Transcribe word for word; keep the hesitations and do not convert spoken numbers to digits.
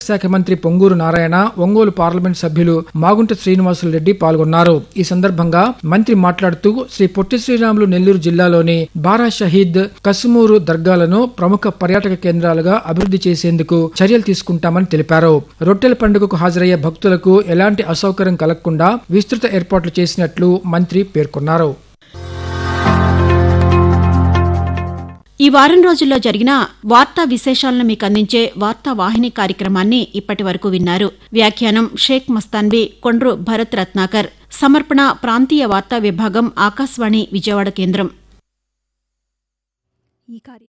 శాఖ మంత్రి పొంగూరు నారాయణ, ఒంగోలు పార్లమెంట్ సభ్యులు మాగుంట శ్రీనివాసులు రెడ్డి పాల్గొన్నారు. ఈ సందర్భంగా మంత్రి మాట్లాడుతూ శ్రీ పొట్టి శ్రీరాములు నెల్లూరు జిల్లాలోని బారా షహీద్, కసుమూరు దర్గాలను ప్రముఖ పర్యాటక కేంద్రాలుగా అభివృద్ధి చేసేందుకు చర్యలు తీసుకుంటామని తెలిపారు. రొట్టెల పండుగకు హాజరయ్యే భక్తులకు ఎలాంటి అసౌకర్యం కలగకుండా విస్తృత ఏర్పాట్లు చేసినట్లు మంత్రి పేర్కొన్నారు. ఈ వారం రోజుల్లో జరిగిన వార్తా విశేషాలను మీకు అందించే వార్తా వాహిని కార్యక్రమాన్ని ఇప్పటి వరకు విన్నారు. వ్యాఖ్యానం షేక్ మస్తాన్వి, కొండ్రు భరత్ రత్నాకర్. సమర్పణ ప్రాంతీయ వార్తా విభాగం, ఆకాశవాణి విజయవాడ కేంద్రం.